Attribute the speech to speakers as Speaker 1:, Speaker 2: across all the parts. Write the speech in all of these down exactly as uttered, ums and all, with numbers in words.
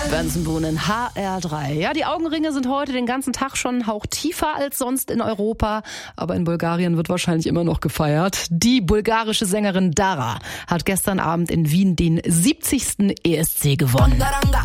Speaker 1: Benson Boone in H R drei. Ja, die Augenringe sind heute den ganzen Tag schon einen Hauch tiefer als sonst in Europa. Aber in Bulgarien wird wahrscheinlich immer noch gefeiert. Die bulgarische Sängerin Dara hat gestern Abend in Wien den siebzigsten E S C gewonnen.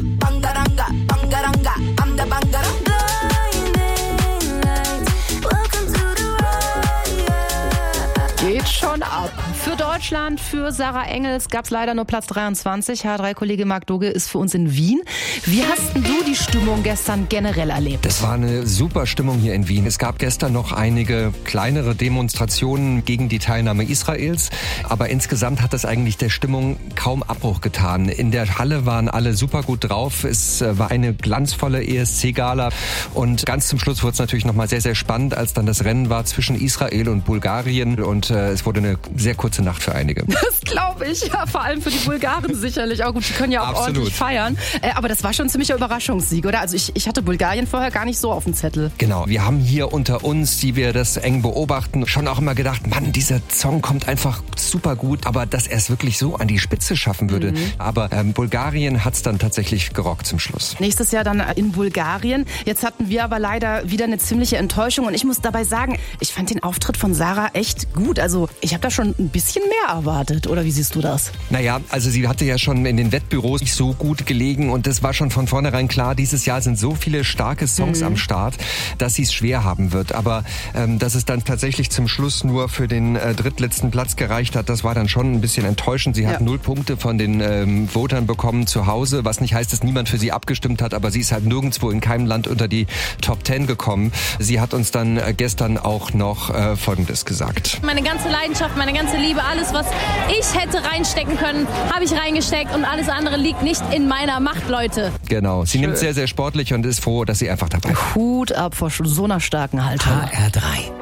Speaker 1: Geht schon ab. Für Deutschland, für Sarah Engels gab es leider nur Platz dreiundzwanzig. H drei-Kollege Marc Dogge ist für uns in Wien. Wie hast denn du die Stimmung gestern generell erlebt?
Speaker 2: Das war eine super Stimmung hier in Wien. Es gab gestern noch einige kleinere Demonstrationen gegen die Teilnahme Israels. Aber insgesamt hat das eigentlich der Stimmung kaum Abbruch getan. In der Halle waren alle super gut drauf. Es war eine glanzvolle E S C-Gala. Und ganz zum Schluss wurde es natürlich nochmal sehr, sehr spannend, als dann das Rennen war zwischen Israel und Bulgarien. Und äh, es wurde eine sehr kurze Nacht für einige.
Speaker 1: Das glaube ich. Ja, vor allem für die Bulgaren sicherlich. Auch gut, die können ja auch
Speaker 2: Absolut.
Speaker 1: ordentlich feiern. Äh, aber das war schon ein ziemlicher Überraschungssieg, oder? Also ich, ich hatte Bulgarien vorher gar nicht so auf dem Zettel.
Speaker 2: Genau. Wir haben hier unter uns, die wir das eng beobachten, schon auch immer gedacht, Mann, dieser Song kommt einfach super gut. Aber dass er es wirklich so an die Spitze schaffen würde. Mhm. Aber ähm, Bulgarien hat es dann tatsächlich gerockt zum Schluss.
Speaker 1: Nächstes Jahr dann in Bulgarien. Jetzt hatten wir aber leider wieder eine ziemliche Enttäuschung. Und ich muss dabei sagen, ich fand den Auftritt von Sarah echt gut. Also ich habe da schon ein bisschen mehr erwartet. Oder wie siehst du das?
Speaker 2: Naja, also sie hatte ja schon in den Wettbüros nicht so gut gelegen. Und das war schon von vornherein klar, dieses Jahr sind so viele starke Songs mhm. am Start, dass sie es schwer haben wird. Aber ähm, dass es dann tatsächlich zum Schluss nur für den äh, drittletzten Platz gereicht hat, das war dann schon ein bisschen enttäuschend. Sie hat ja. null Punkte von den ähm, Votern bekommen zu Hause, was nicht heißt, dass niemand für sie abgestimmt hat, aber sie ist halt nirgendwo in keinem Land unter die Top Ten gekommen. Sie hat uns dann äh, gestern auch noch äh, Folgendes gesagt.
Speaker 3: Meine ganze Leidenschaft, meine ganze Liebe, alles, was ich hätte reinstecken können, habe ich reingesteckt und alles andere liegt nicht in meiner Macht, Leute.
Speaker 2: Genau, sie
Speaker 1: Schön.
Speaker 2: nimmt sehr, sehr sportlich und ist froh, dass sie einfach dabei ist.
Speaker 1: Hut ab vor so einer starken Haltung.
Speaker 4: H R drei.